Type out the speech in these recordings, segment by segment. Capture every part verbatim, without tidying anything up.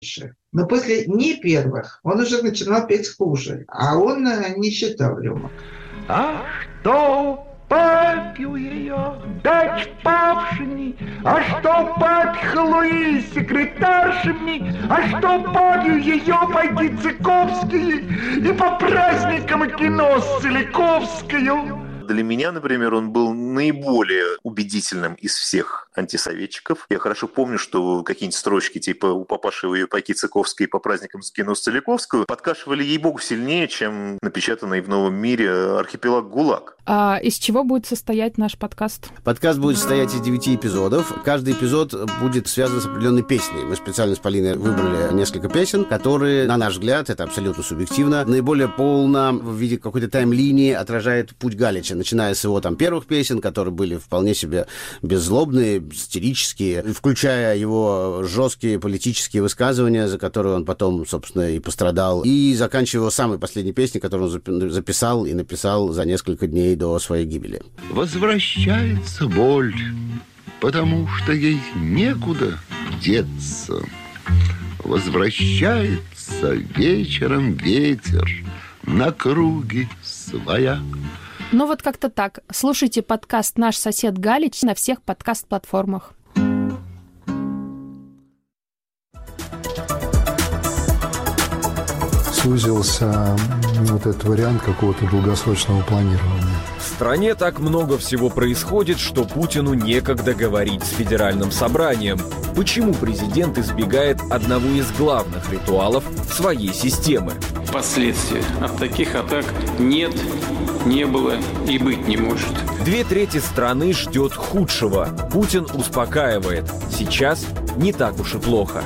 Но после не первых он уже начинал петь хуже, а он не считал рюмок. А что попью ее, дать павшими, а что попью Луи секретаршами, а что попью ее, пойти Цыковские и по праздникам кино с Целиковскою. Для меня, например, он был наиболее убедительным из всех антисоветчиков. Я хорошо помню, что какие-нибудь строчки типа «У папаши ее пайки Цыковской по праздникам скину с Целиковскую» подкашивали ей-богу сильнее, чем напечатанный в «Новом мире» архипелаг ГУЛАГ. А из чего будет состоять наш подкаст? Подкаст будет состоять из девяти эпизодов. Каждый эпизод будет связан с определенной песней. Мы специально с Полиной выбрали несколько песен, которые, на наш взгляд, это абсолютно субъективно, наиболее полно в виде какой-то тайм-линии отражает путь Галича, начиная с его там первых песен, которые были вполне себе беззлобные, сатирические, включая его жесткие политические высказывания, за которые он потом, собственно, и пострадал, и заканчивая его самой последней песней, которую он записал и написал за несколько дней до своей гибели. Возвращается боль, потому что ей некуда деться. Возвращается вечером ветер на круги своя. Ну вот как-то так. Слушайте подкаст «Наш сосед Галич» на всех подкаст-платформах. Сузился вот этот вариант какого-то долгосрочного планирования. В стране так много всего происходит, что Путину некогда говорить с Федеральным собранием. Почему президент избегает одного из главных ритуалов своей системы? Последствия от таких атак нет, не было и быть не может. Две трети страны ждет худшего. Путин успокаивает. Сейчас не так уж и плохо.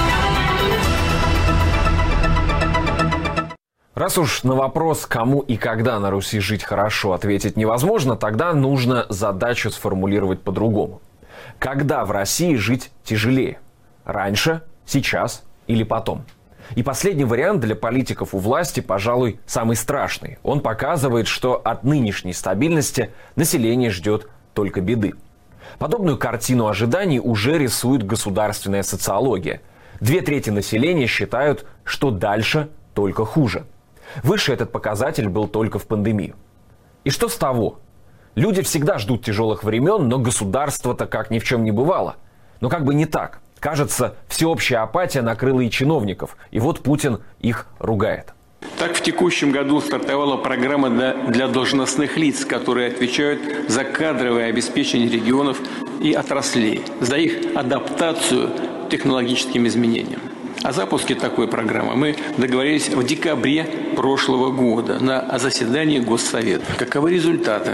Раз уж на вопрос, кому и когда на Руси жить хорошо, ответить невозможно, тогда нужно задачу сформулировать по-другому. Когда в России жить тяжелее? Раньше, сейчас или потом? И последний вариант для политиков у власти, пожалуй, самый страшный. Он показывает, что от нынешней стабильности население ждет только беды. Подобную картину ожиданий уже рисует государственная социология. Две трети населения считают, что дальше только хуже. Выше этот показатель был только в пандемию. И что с того? Люди всегда ждут тяжелых времен, но государство-то как ни в чем не бывало. Но как бы не так. Кажется, всеобщая апатия накрыла и чиновников. И вот Путин их ругает. Так в текущем году стартовала программа для, для должностных лиц, которые отвечают за кадровое обеспечение регионов и отраслей, за их адаптацию к технологическим изменениям. О запуске такой программы мы договорились в декабре прошлого года на заседании Госсовета. Каковы результаты?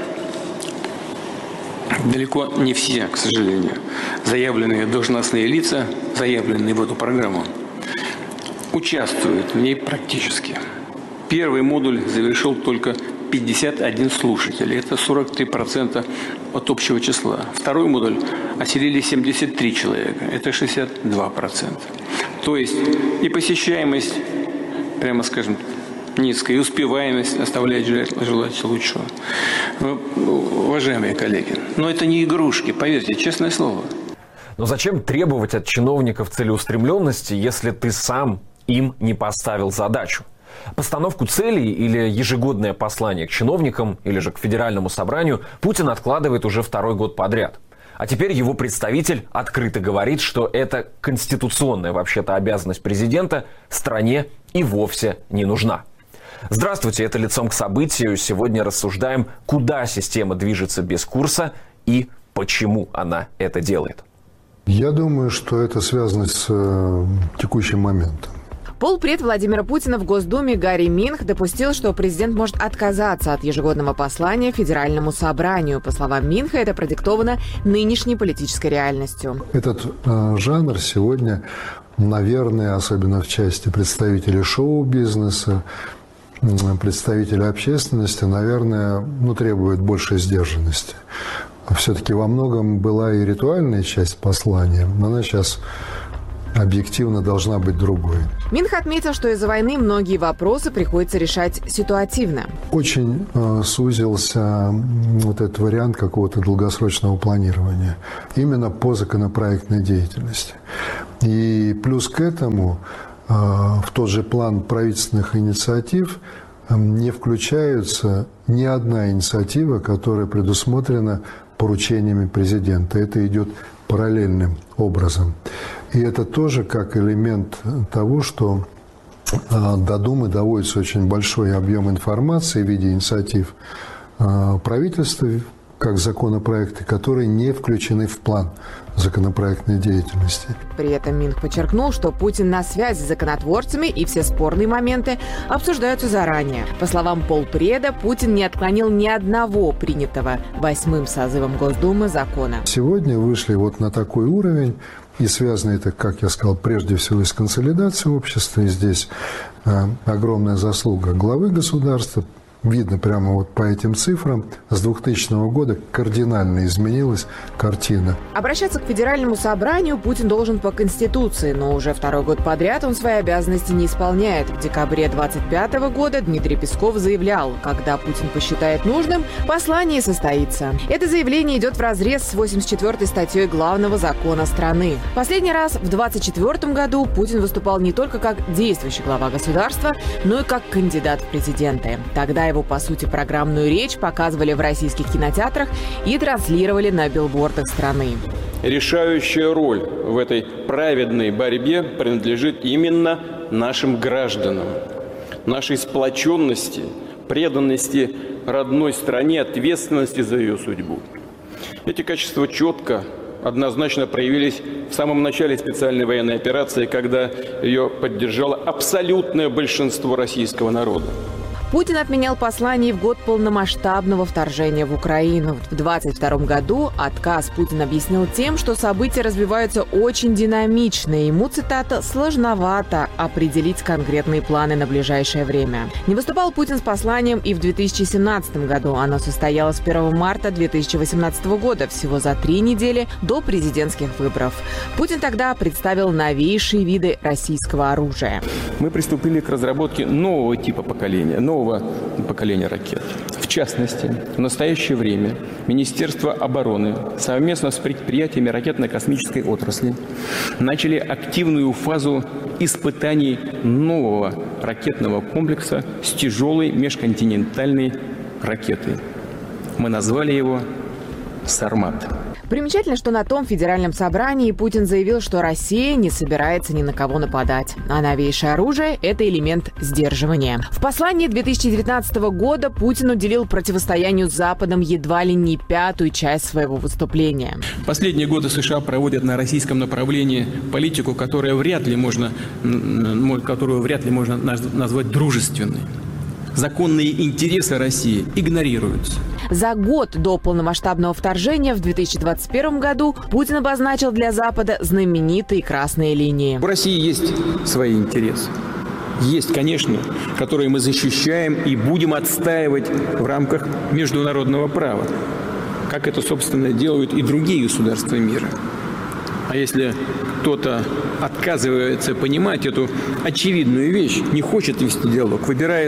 Далеко не все, к сожалению, заявленные должностные лица, заявленные в эту программу, участвуют в ней практически. Первый модуль завершил только пятьдесят один слушатель. Это сорок три процента от общего числа. Второй модуль осилили семьдесят три человека. Это шестьдесят два процента. То есть и посещаемость, прямо скажем, низкая, и успеваемость оставляет желать лучшего. Уважаемые коллеги, но это не игрушки, поверьте, честное слово. Но зачем требовать от чиновников целеустремленности, если ты сам им не поставил задачу? Постановку целей или ежегодное послание к чиновникам или же к Федеральному собранию Путин откладывает уже второй год подряд. А теперь его представитель открыто говорит, что это конституционная вообще-то обязанность президента стране и вовсе не нужна. Здравствуйте, это «Лицом к событию». Сегодня рассуждаем, куда система движется без курса и почему она это делает. Я думаю, что это связано с э, текущим моментом. Полпред Владимира Путина в Госдуме Гарри Минх допустил, что президент может отказаться от ежегодного послания Федеральному собранию. По словам Минха, это продиктовано нынешней политической реальностью. Этот э, жанр сегодня, наверное, особенно в части представителей шоу-бизнеса, представителей общественности, наверное, ну, требует большей сдержанности. Все-таки во многом была и ритуальная часть послания, но она сейчас объективно должна быть другой. Минх отметил, что из-за войны многие вопросы приходится решать ситуативно. Очень э, сузился вот этот вариант какого-то долгосрочного планирования именно по законопроектной деятельности. И плюс к этому в тот же план правительственных инициатив не включается ни одна инициатива, которая предусмотрена поручениями президента. Это идет параллельным образом. И это тоже как элемент того, что до Думы доводится очень большой объем информации в виде инициатив правительства, как законопроекты, которые не включены в план законопроектной деятельности. При этом Минх подчеркнул, что Путин на связи с законотворцами и все спорные моменты обсуждаются заранее. По словам полпреда, Путин не отклонил ни одного принятого восьмым созывом Госдумы закона. Сегодня вышли вот на такой уровень, и связано это, как я сказал, прежде всего и с консолидацией общества. И здесь э, огромная заслуга главы государства. Видно прямо вот по этим цифрам, с двухтысячного года кардинально изменилась картина. Обращаться к Федеральному собранию Путин должен по Конституции, но уже второй год подряд он свои обязанности не исполняет. В декабре двадцать пятого года Дмитрий Песков заявлял, когда Путин посчитает нужным, послание состоится. Это заявление идет вразрез с восемьдесят четвёртой статьей главного закона страны. Последний раз в двадцать четвёртом году Путин выступал не только как действующий глава государства, но и как кандидат в президенты. Тогда его Его, по сути, программную речь показывали в российских кинотеатрах и транслировали на билбордах страны. Решающая роль в этой праведной борьбе принадлежит именно нашим гражданам. Нашей сплоченности, преданности родной стране, ответственности за ее судьбу. Эти качества четко, однозначно проявились в самом начале специальной военной операции, когда ее поддержало абсолютное большинство российского народа. Путин отменял послание в год полномасштабного вторжения в Украину. В двадцать втором году отказ Путин объяснил тем, что события развиваются очень динамично. Ему, цитата, «сложновато определить конкретные планы на ближайшее время». Не выступал Путин с посланием и в две тысячи семнадцатом году. Оно состоялось первого марта две тысячи восемнадцатого года, всего за три недели до президентских выборов. Путин тогда представил новейшие виды российского оружия. Мы приступили к разработке нового типа поколения, нового поколения ракет. В частности, в настоящее время Министерство обороны совместно с предприятиями ракетно-космической отрасли начали активную фазу испытаний нового ракетного комплекса с тяжелой межконтинентальной ракетой. Мы назвали его «Сармат». Примечательно, что на том федеральном собрании Путин заявил, что Россия не собирается ни на кого нападать, а новейшее оружие – это элемент сдерживания. В послании две тысячи девятнадцатого года Путин уделил противостоянию с Западом едва ли не пятую часть своего выступления. Последние годы США проводят на российском направлении политику, которая вряд ли можно, которую вряд ли можно назвать дружественной. Законные интересы России игнорируются. За год до полномасштабного вторжения в две тысячи двадцать первом году Путин обозначил для Запада знаменитые красные линии. У России есть свои интересы. Есть, конечно, которые мы защищаем и будем отстаивать в рамках международного права, как это, собственно, делают и другие государства мира. А если кто-то отказывается понимать эту очевидную вещь, не хочет вести диалог, выбирает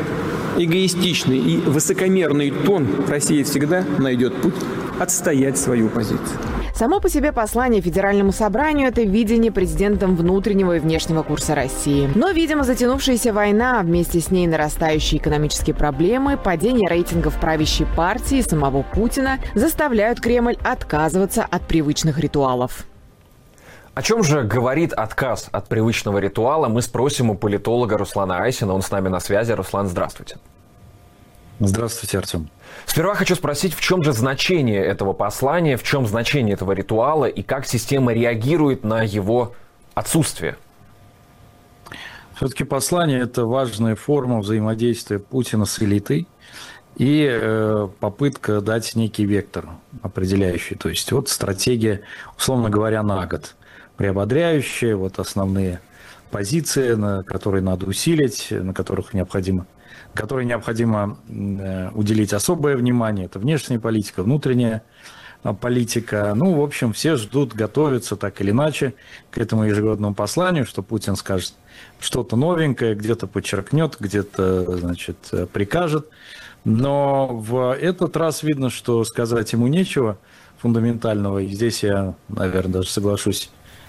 эгоистичный и высокомерный тон, Россия всегда найдет путь отстоять свою позицию. Само по себе послание Федеральному собранию – это видение президентом внутреннего и внешнего курса России. Но, видимо, затянувшаяся война, вместе с ней нарастающие экономические проблемы, падение рейтингов правящей партии и самого Путина заставляют Кремль отказываться от привычных ритуалов. О чем же говорит отказ от привычного ритуала, мы спросим у политолога Руслана Айсина. Он с нами на связи. Руслан, здравствуйте. Здравствуйте, Артем. Сперва хочу спросить, в чем же значение этого послания, в чем значение этого ритуала и как система реагирует на его отсутствие? Все-таки послание – это важная форма взаимодействия Путина с элитой и э, попытка дать некий вектор определяющий. То есть вот стратегия, условно говоря, на год. Приободряющие, вот основные позиции, на которые надо усилить, на которых необходимо, которые необходимо уделить особое внимание. Это внешняя политика, внутренняя политика. Ну, в общем, все ждут, готовятся так или иначе к этому ежегодному посланию, что Путин скажет что-то новенькое, где-то подчеркнет, где-то, значит, прикажет. Но в этот раз видно, что сказать ему нечего фундаментального. И здесь я, наверное, даже соглашусь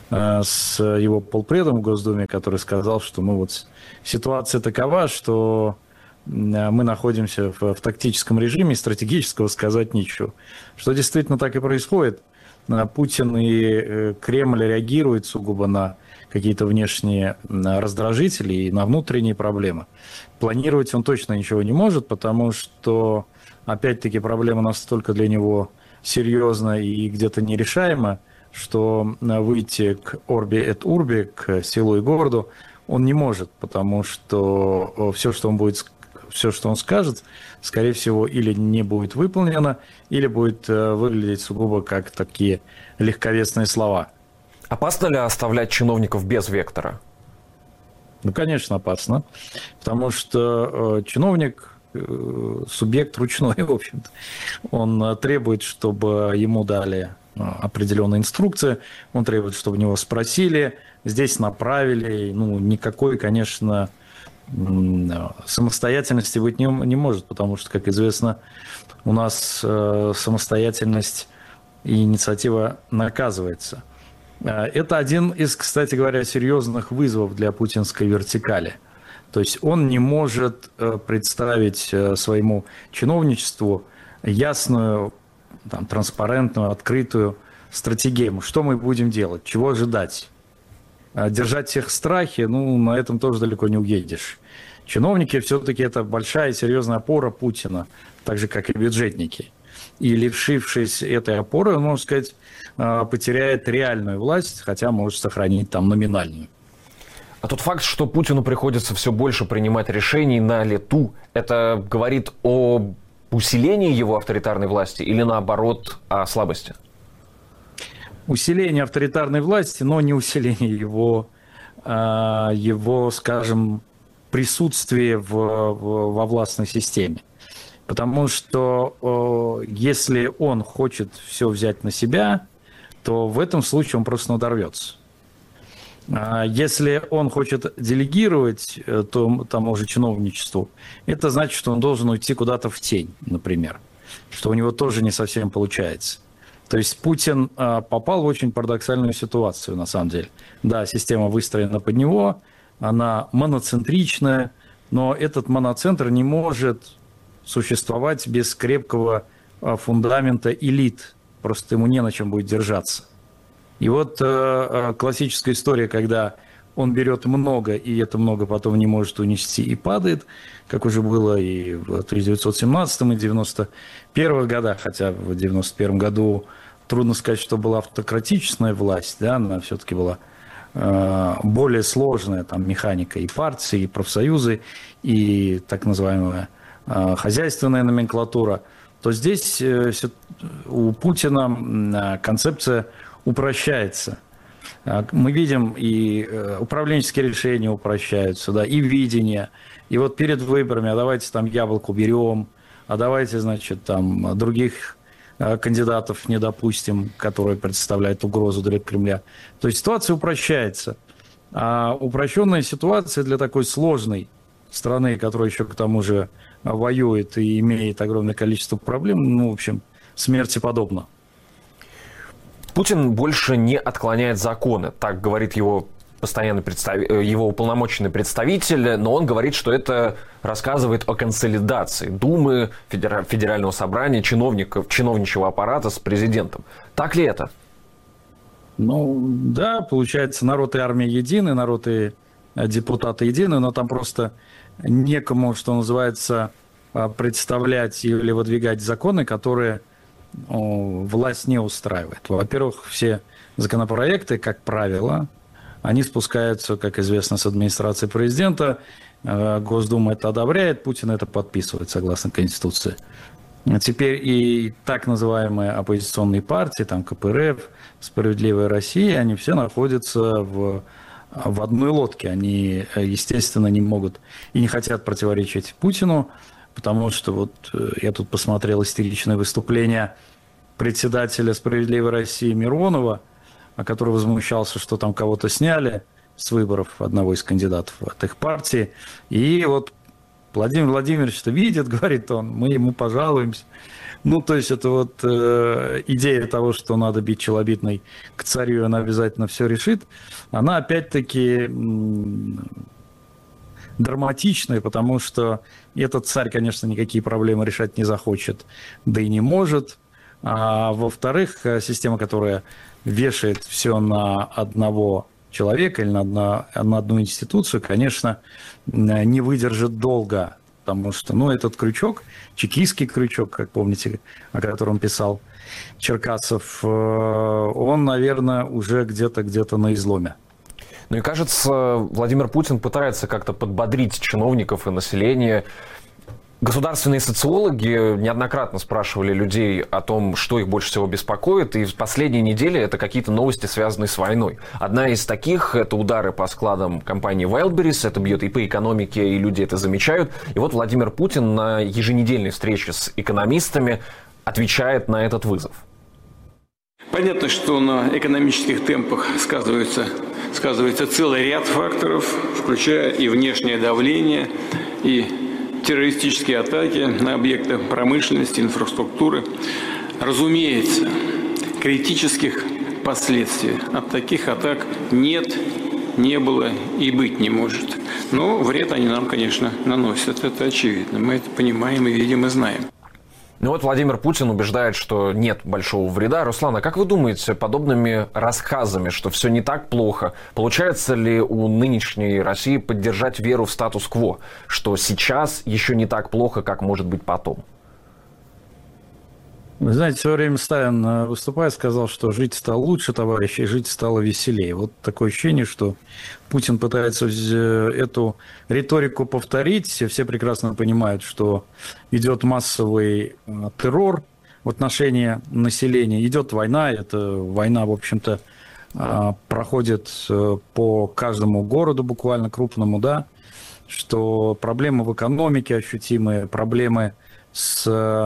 с его полпредом в Госдуме, который сказал, что ну, вот ситуация такова, что мы находимся в, в тактическом режиме, стратегического сказать ничего. Что действительно так и происходит. Путин и Кремль реагируют сугубо на какие-то внешние раздражители и на внутренние проблемы. Планировать он точно ничего не может, потому что, опять-таки, проблема настолько для него серьезна и где-то нерешаема, что выйти к Орби эт Урби, к селу и городу, он не может, потому что все, что он будет, все, что он скажет, скорее всего, или не будет выполнено, или будет выглядеть сугубо как такие легковесные слова. Опасно ли оставлять чиновников без вектора? Ну, конечно, опасно, потому что чиновник субъект ручной, в общем-то. Он требует, чтобы ему дали определенные инструкции, он требует, чтобы у него спросили, здесь направили. Ну, никакой, конечно, самостоятельности быть не, не может, потому что, как известно, у нас самостоятельность и инициатива наказывается. Это один из, кстати говоря, серьезных вызовов для путинской вертикали. То есть он не может представить своему чиновничеству ясную, там, транспарентную, открытую стратегию. Что мы будем делать? Чего ожидать? Держать всех в страхе, ну, на этом тоже далеко не уедешь. Чиновники все-таки это большая и серьезная опора Путина, так же, как и бюджетники. И лишившись этой опоры, он, можно сказать, потеряет реальную власть, хотя может сохранить там номинальную. А тот факт, что Путину приходится все больше принимать решений на лету, это говорит о усилении его авторитарной власти или, наоборот, о слабости? Усиление авторитарной власти, но не усиление его, его, скажем, присутствия в, в, во властной системе. Потому что если он хочет все взять на себя, то в этом случае он просто надорвется. Если он хочет делегировать то, тому же чиновничеству, это значит, что он должен уйти куда-то в тень, например, что у него тоже не совсем получается. То есть Путин попал в очень парадоксальную ситуацию, на самом деле. Да, система выстроена под него, она моноцентричная, но этот моноцентр не может существовать без крепкого фундамента элит. Просто ему не на чем будет держаться. И вот э, классическая история, когда он берет много, и это много потом не может унести и падает, как уже было и в тысяча девятьсот семнадцатом, и девяносто первых годах, хотя в девяносто первом году трудно сказать, что была автократичная власть, да, она все-таки была э, более сложная, там механика и партии, и профсоюзы, и так называемая э, хозяйственная номенклатура, то здесь э, у Путина э, концепция упрощается. Мы видим, и управленческие решения упрощаются, да, и видение. И вот перед выборами, а давайте там яблоко берем, а давайте, значит, там других кандидатов не допустим, которые представляют угрозу для Кремля. То есть ситуация упрощается. А упрощенная ситуация для такой сложной страны, которая еще к тому же воюет и имеет огромное количество проблем, ну, в общем, смерти подобно. Путин больше не отклоняет законы, так говорит его постоянный представ... его уполномоченный представитель, но он говорит, что это рассказывает о консолидации Думы, Федера... Федерального собрания, чиновников, чиновничьего аппарата с президентом. Так ли это? Ну, да, получается, народ и армия едины, народ и депутаты едины, но там просто некому, что называется, представлять или выдвигать законы, которые власть не устраивает. Во-первых, все законопроекты, как правило, они спускаются, как известно, с администрации президента. Госдума это одобряет, Путин это подписывает, согласно Конституции. Теперь и так называемые оппозиционные партии, там ка пэ эр эф, «Справедливая Россия», они все находятся в, в одной лодке. Они, естественно, не могут и не хотят противоречить Путину, потому что вот я тут посмотрел истеричное выступление председателя «Справедливой России» Миронова, который возмущался, что там кого-то сняли с выборов одного из кандидатов от их партии. И вот Владимир Владимирович-то видит, говорит он, мы ему пожалуемся. Ну, то есть это вот э, идея того, что надо бить челобитной к царю, и она обязательно все решит, она опять-таки м- драматичная, потому что этот царь, конечно, никакие проблемы решать не захочет, да и не может. А во-вторых, система, которая вешает все на одного человека или на, одно, на одну институцию, конечно, не выдержит долго. Потому что, ну, этот крючок, чекистский крючок, как помните, о котором писал Черкасов, он, наверное, уже где-то где-то на изломе. Ну и кажется, Владимир Путин пытается как-то подбодрить чиновников и население. Государственные социологи неоднократно спрашивали людей о том, что их больше всего беспокоит, и в последние недели это какие-то новости, связанные с войной. Одна из таких – это удары по складам компании Wildberries, это бьет и по экономике, и люди это замечают. И вот Владимир Путин на еженедельной встрече с экономистами отвечает на этот вызов. Понятно, что на экономических темпах сказывается, сказывается целый ряд факторов, включая и внешнее давление, и террористические атаки на объекты промышленности, инфраструктуры. Разумеется, критических последствий от таких атак нет, не было и быть не может. Но вред они нам, конечно, наносят, это очевидно. Мы это понимаем и видим и знаем. Ну вот Владимир Путин убеждает, что нет большого вреда. Руслан, а как вы думаете, подобными рассказами, что все не так плохо, получается ли у нынешней России поддержать веру в статус-кво, что сейчас еще не так плохо, как может быть потом? Вы знаете, в свое время Сталин, выступая, сказал, что жить стало лучше, товарищи, и жить стало веселее. Вот такое ощущение, что Путин пытается эту риторику повторить. Все прекрасно понимают, что идет массовый террор в отношении населения. Идет война, эта война, в общем-то, проходит по каждому городу, буквально крупному, да, что проблемы в экономике ощутимые, проблемы с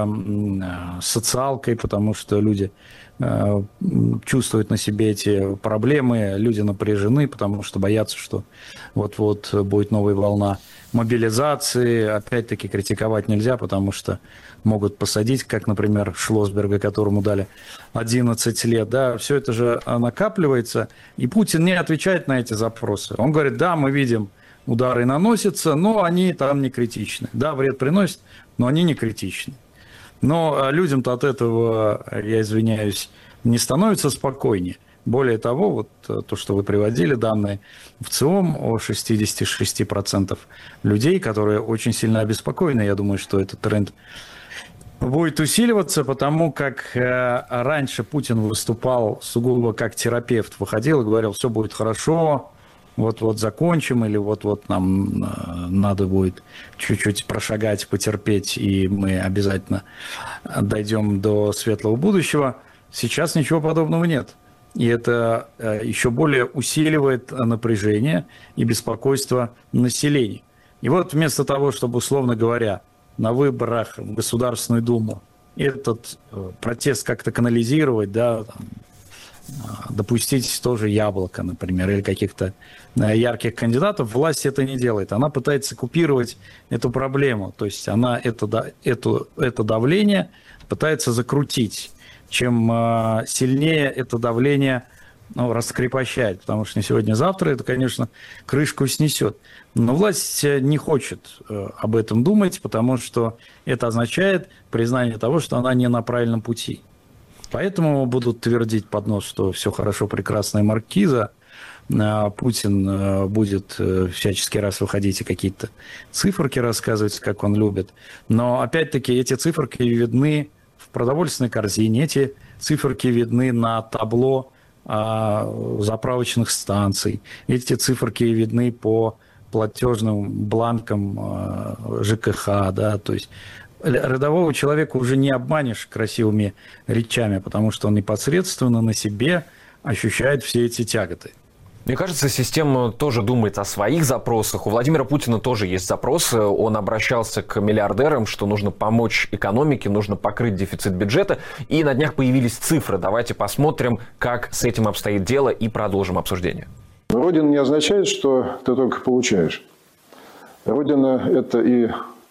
социалкой, потому что люди чувствуют на себе эти проблемы, люди напряжены, потому что боятся, что вот-вот будет новая волна мобилизации. Опять-таки критиковать нельзя, потому что могут посадить, как, например, Шлосберга, которому дали одиннадцать лет. Да, все это же накапливается, и Путин не отвечает на эти запросы. Он говорит, да, мы видим, удары наносятся, но они там не критичны. Да, вред приносят, но они не критичны. Но людям-то от этого, я извиняюсь, не становится спокойнее. Более того, вот то, что вы приводили, данные в ЦИОМ о шестьдесят шесть процентов людей, которые очень сильно обеспокоены. Я думаю, что этот тренд будет усиливаться, потому как раньше Путин выступал сугубо как терапевт, выходил и говорил, все будет хорошо, вот-вот закончим, или вот-вот нам надо будет чуть-чуть прошагать, потерпеть, и мы обязательно дойдем до светлого будущего. Сейчас ничего подобного нет. И это еще более усиливает напряжение и беспокойство населения. И вот вместо того, чтобы, условно говоря, на выборах в Государственную Думу этот протест как-то канализировать, да, там, допустить тоже Яблоко, например, или каких-то ярких кандидатов, власть это не делает. Она пытается купировать эту проблему. То есть она это, это, это давление пытается закрутить. Чем сильнее это давление, ну, раскрепощает, потому что не сегодня-завтра это, конечно, крышку снесет. Но власть не хочет об этом думать, потому что это означает признание того, что она не на правильном пути. Поэтому будут твердить под нос, что все хорошо, прекрасная маркиза. Путин будет всячески раз выходить и какие-то циферки рассказывать, как он любит. Но, опять-таки, эти циферки видны в продовольственной корзине, эти циферки видны на табло заправочных станций, эти циферки видны по платежным бланкам ЖКХ, да, то есть рядового человека уже не обманешь красивыми речами, потому что он непосредственно на себе ощущает все эти тяготы. Мне кажется, система тоже думает о своих запросах. У Владимира Путина тоже есть запросы. Он обращался к миллиардерам, что нужно помочь экономике, нужно покрыть дефицит бюджета. И на днях появились цифры. Давайте посмотрим, как с этим обстоит дело, и продолжим обсуждение. Родина не означает, что ты только получаешь. Родина – это и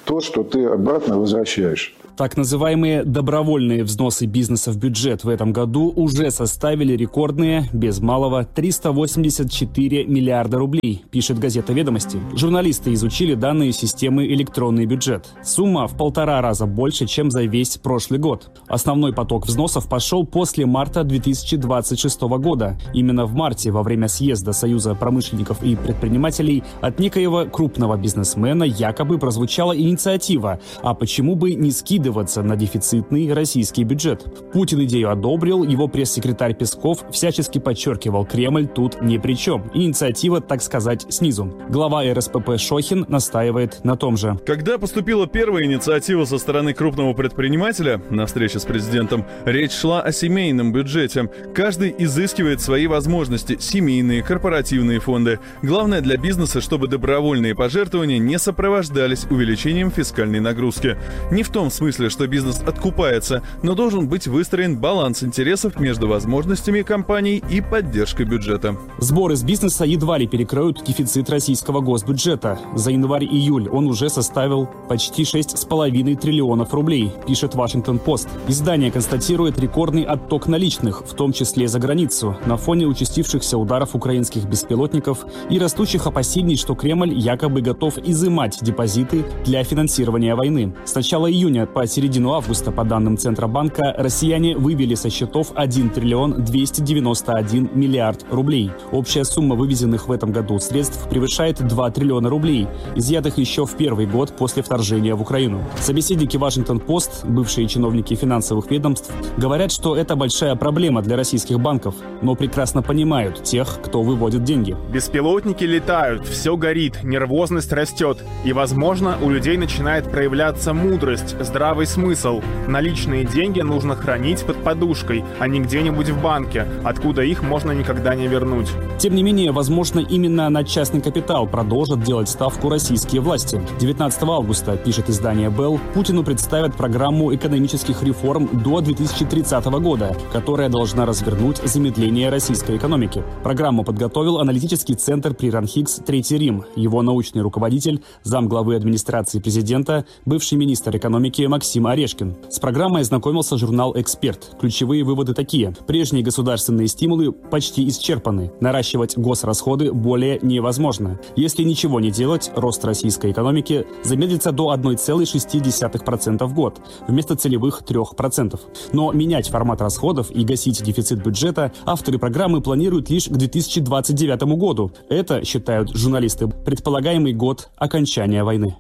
то, что ты обратно возвращаешь. Так называемые добровольные взносы бизнеса в бюджет в этом году уже составили рекордные, без малого, триста восемьдесят четыре миллиарда рублей, пишет газета «Ведомости». Журналисты изучили данные системы «Электронный бюджет». Сумма в полтора раза больше, чем за весь прошлый год. Основной поток взносов пошел после марта две тысячи двадцать шестого года. Именно в марте, во время съезда Союза промышленников и предпринимателей, от некоего крупного бизнесмена якобы прозвучала инициатива, а почему бы не скидывать на дефицитный российский бюджет. Путин идею одобрил, его пресс-секретарь Песков всячески подчеркивал, Кремль тут ни при чем. Инициатива, так сказать, снизу. Глава эр эс пэ пэ Шохин настаивает на том же. Когда поступила первая инициатива со стороны крупного предпринимателя на встрече с президентом, речь шла о семейном бюджете. Каждый изыскивает свои возможности, семейные, корпоративные фонды. Главное для бизнеса, чтобы добровольные пожертвования не сопровождались увеличением фискальной нагрузки. Не в том смысле, что бизнес откупается, но должен быть выстроен баланс интересов между возможностями компаний и поддержкой бюджета. Сборы с бизнеса едва ли перекроют дефицит российского госбюджета. За январь-июль он уже составил почти шесть с половиной триллионов рублей, пишет Вашингтон-Пост. Издание констатирует рекордный отток наличных, в том числе за границу, на фоне участившихся ударов украинских беспилотников и растущих опасений, что Кремль якобы готов изымать депозиты для финансирования войны. С начала июня по середину августа, по данным Центробанка, россияне вывели со счетов один триллион двести девяносто один миллиард рублей. Общая сумма вывезенных в этом году средств превышает два триллиона рублей, изъятых еще в первый год после вторжения в Украину. Собеседники Вашингтон-Пост, бывшие чиновники финансовых ведомств, говорят, что это большая проблема для российских банков, но прекрасно понимают тех, кто выводит деньги. Беспилотники летают, все горит, нервозность растет, и, возможно, у людей начинает проявляться мудрость, здравый смысл. Наличные деньги нужно хранить под подушкой, а не где-нибудь в банке, откуда их можно никогда не вернуть. Тем не менее, возможно, именно на частный капитал продолжат делать ставку российские власти. девятнадцатого августа, пишет издание «Белл», Путину представят программу экономических реформ до две тысячи тридцатого года, которая должна развернуть замедление российской экономики. Программу подготовил аналитический центр при РАНХИКС «Третий Рим». Его научный руководитель, замглавы администрации президента, бывший министр экономики Максим Орешкин. С программой ознакомился журнал «Эксперт». Ключевые выводы такие. Прежние государственные стимулы почти исчерпаны. Наращивать госрасходы более невозможно. Если ничего не делать, рост российской экономики замедлится до одна целая шесть десятых процента в год, вместо целевых трёх процентов. Но менять формат расходов и гасить дефицит бюджета авторы программы планируют лишь к две тысячи двадцать девятому году. Это, считают журналисты, предполагаемый год окончания войны.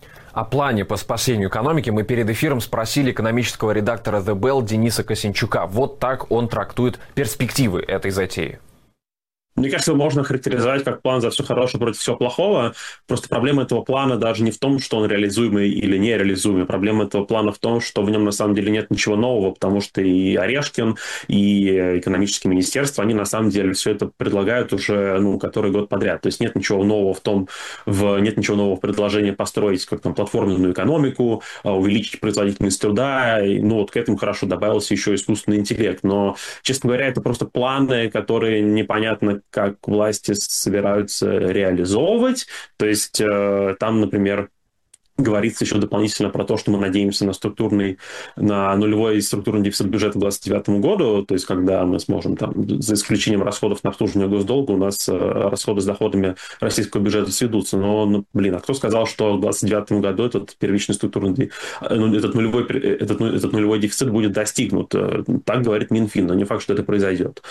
О плане по спасению экономики мы перед эфиром спросили экономического редактора The Bell Дениса Косинчука. Вот так он трактует перспективы этой затеи. Мне кажется, его можно характеризовать как план за все хорошее против всего плохого. Просто проблема этого плана даже не в том, что он реализуемый или нереализуемый. Проблема этого плана в том, что в нем на самом деле нет ничего нового, потому что и Орешкин, и экономические министерства, они на самом деле все это предлагают уже ну, который год подряд. То есть нет ничего нового в том, в, нет ничего нового в предложении построить как там платформенную экономику, увеличить производительность труда. И, ну вот к этому хорошо добавился еще искусственный интеллект. Но, честно говоря, это просто планы, которые непонятно, как власти собираются реализовывать. То есть э, там, например, говорится еще дополнительно про то, что мы надеемся на структурный, на нулевой структурный дефицит бюджета к две тысячи двадцать девятому году, то есть когда мы сможем, там, за исключением расходов на обслуживание госдолга, у нас э, расходы с доходами российского бюджета сведутся. Но, ну, блин, а кто сказал, что в две тысячи двадцать девятом году этот первичный структурный, этот нулевой, этот, этот нулевой дефицит будет достигнут? Так говорит Минфин, но не факт, что это произойдет.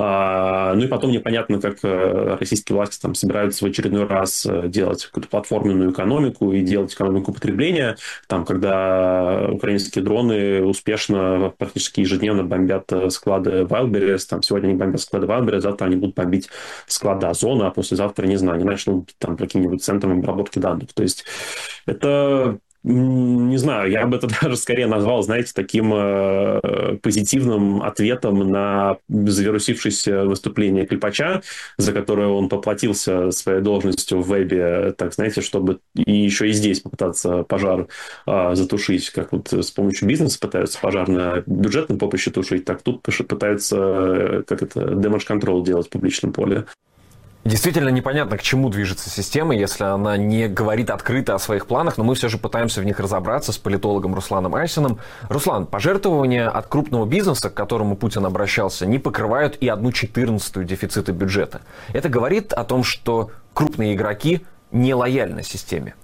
А, ну и потом непонятно, как российские власти там собираются в очередной раз делать какую-то платформенную экономику и делать экономику потребления, там, когда украинские дроны успешно практически ежедневно бомбят склады Wildberries, там, сегодня они бомбят склады Wildberries, завтра они будут бомбить склады Озона, а послезавтра, не знаю, они начнут там каким-нибудь центром обработки данных. То есть это... Не знаю, я бы это даже скорее назвал, знаете, таким э, позитивным ответом на завирусившееся выступление Клепача, за которое он поплатился своей должностью в вебе, так, знаете, чтобы и еще и здесь попытаться пожар э, затушить, как вот с помощью бизнеса пытаются пожар на бюджетном поприще тушить, так тут пытаются, как это, damage control делать в публичном поле. Действительно непонятно, к чему движется система, если она не говорит открыто о своих планах, но мы все же пытаемся в них разобраться с политологом Русланом Айсиным. Руслан, пожертвования от крупного бизнеса, к которому Путин обращался, не покрывают и одну четырнадцатую дефицита бюджета. Это говорит о том, что крупные игроки не лояльны системе.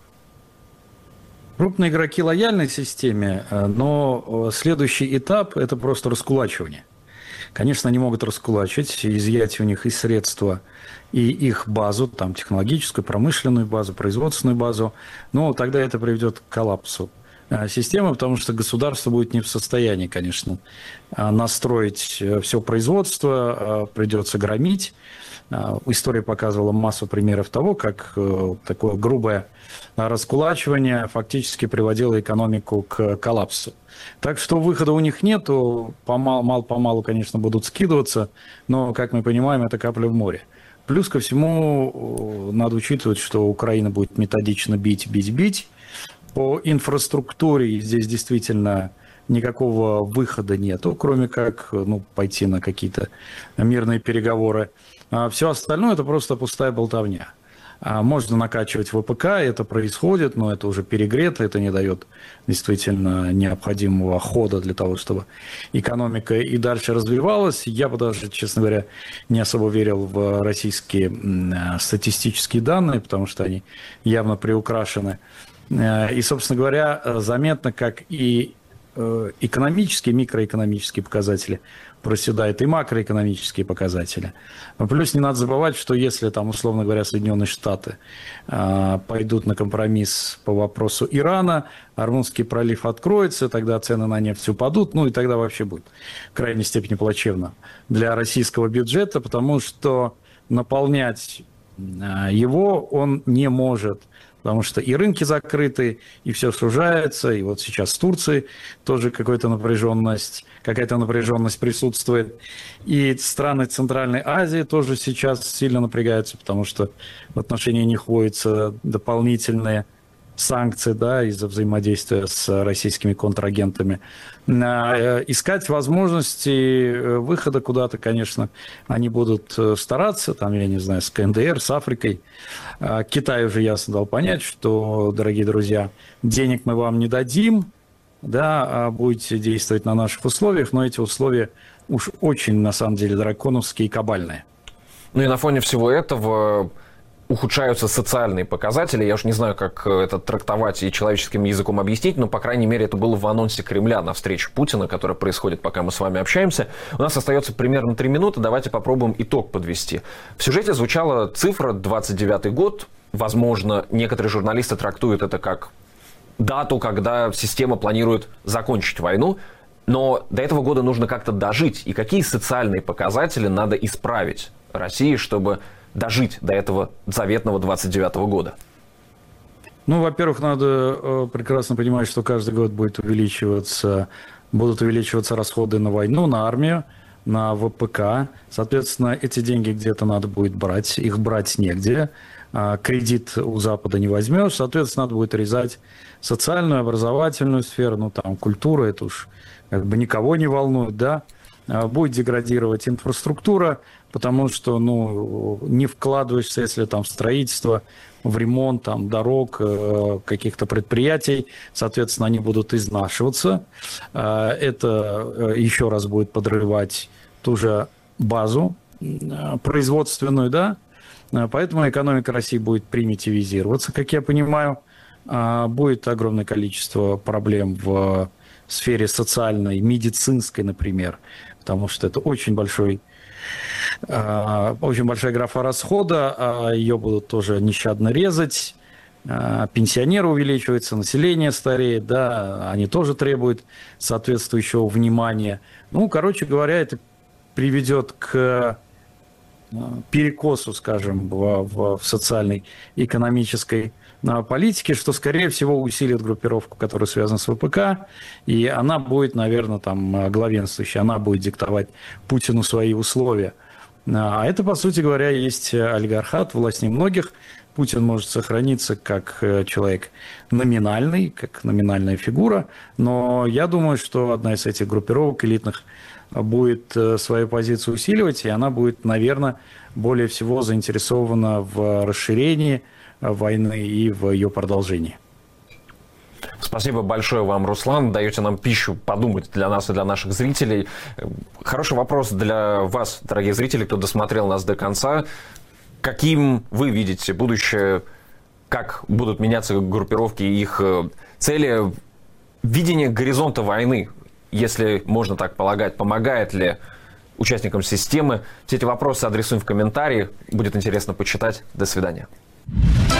Крупные игроки лояльны системе, но следующий этап – это просто раскулачивание. Конечно, они могут раскулачить, изъять у них и средства, и их базу, там, технологическую, промышленную базу, производственную базу, но тогда это приведет к коллапсу системы, потому что государство будет не в состоянии, конечно, настроить все производство, придется громить. История показывала массу примеров того, как такое грубое раскулачивание фактически приводило экономику к коллапсу. Так что выхода у них нет, мало-помалу, конечно, будут скидываться, но, как мы понимаем, это капля в море. Плюс ко всему, надо учитывать, что Украина будет методично бить, бить, бить. По инфраструктуре здесь действительно никакого выхода нету, кроме как ну, пойти на какие-то мирные переговоры. А все остальное – это просто пустая болтовня. Можно накачивать ВПК, это происходит, но это уже перегрето, это не дает действительно необходимого хода для того, чтобы экономика и дальше развивалась. Я бы даже, честно говоря, не особо верил в российские статистические данные, потому что они явно приукрашены. И, собственно говоря, заметно, как и экономические, микроэкономические показатели проседают, и макроэкономические показатели. Плюс не надо забывать, что если, там, условно говоря, Соединенные Штаты э, пойдут на компромисс по вопросу Ирана, Ормузский пролив откроется, тогда цены на нефть упадут, ну и тогда вообще будет в крайней степени плачевно для российского бюджета, потому что наполнять э, его он не может. Потому что и рынки закрыты, и все сужается, и вот сейчас в Турции тоже какая-то напряженность, какая-то напряженность присутствует. И страны Центральной Азии тоже сейчас сильно напрягаются, потому что в отношении них вводятся дополнительные санкции, да, из-за взаимодействия с российскими контрагентами. Искать возможности выхода куда-то, конечно, они будут стараться, там, я не знаю, с КНДР, с Африкой. Китай уже ясно дал понять, что, дорогие друзья, денег мы вам не дадим, да, будете действовать на наших условиях, но эти условия уж очень, на самом деле, драконовские и кабальные. Ну и на фоне всего этого ухудшаются социальные показатели. Я уж не знаю, как это трактовать и человеческим языком объяснить, но, по крайней мере, это было в анонсе Кремля на встречу Путина, которая происходит, пока мы с вами общаемся. У нас остается примерно три минуты. Давайте попробуем итог подвести. В сюжете звучала цифра двадцать девятый год. Возможно, некоторые журналисты трактуют это как дату, когда система планирует закончить войну. Но до этого года нужно как-то дожить. И какие социальные показатели надо исправить России, чтобы дожить до этого заветного двадцать девятого года? Ну, во-первых, надо прекрасно понимать, что каждый год будет увеличиваться, будут увеличиваться расходы на войну, на армию, на ВПК. Соответственно, эти деньги где-то надо будет брать, их брать негде. Кредит у Запада не возьмешь, соответственно, надо будет резать социальную, образовательную сферу, ну, там, культура, это уж как бы никого не волнует, да. Будет деградировать инфраструктура, потому что, ну, не вкладываешься, если там в строительство, в ремонт там, дорог, каких-то предприятий, соответственно, они будут изнашиваться. Это еще раз будет подрывать ту же базу производственную, да, поэтому экономика России будет примитивизироваться, как я понимаю. Будет огромное количество проблем в сфере социальной, медицинской, например, потому что это очень большой, очень большая графа расхода, ее будут тоже нещадно резать, пенсионеры увеличиваются, население стареет, да, они тоже требуют соответствующего внимания. Ну, короче говоря, это приведет к перекосу, скажем, в, в, в социальной, экономической политики, что, скорее всего, усилит группировку, которая связана с ВПК, и она будет, наверное, там главенствующей, она будет диктовать Путину свои условия. А это, по сути говоря, есть олигархат, власть немногих. Путин может сохраниться как человек номинальный, как номинальная фигура, но я думаю, что одна из этих группировок элитных будет свою позицию усиливать, и она будет, наверное, более всего заинтересована в расширении войны и в ее продолжении. Спасибо большое вам, Руслан. Даете нам пищу подумать для нас и для наших зрителей. Хороший вопрос для вас, дорогие зрители, кто досмотрел нас до конца. Каким вы видите будущее, как будут меняться группировки, их цели, видение горизонта войны, если можно так полагать, помогает ли участникам системы? Все эти вопросы адресуем в комментарии. Будет интересно почитать. До свидания.